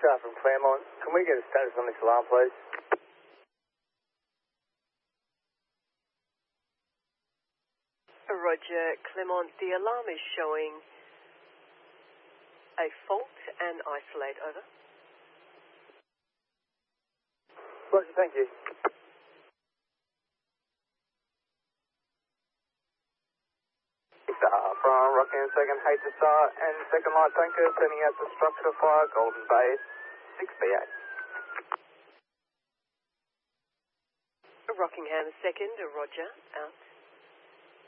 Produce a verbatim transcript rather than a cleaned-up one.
Star from Claremont. Can we get a status on this alarm, please? Roger, Claremont, the alarm is showing a fault and isolate, over. Roger, thank you. Star from Rockingham second, H S R and second light tanker turning out to structure fire, Golden Bay, six B eight. Rockingham second, Roger, out.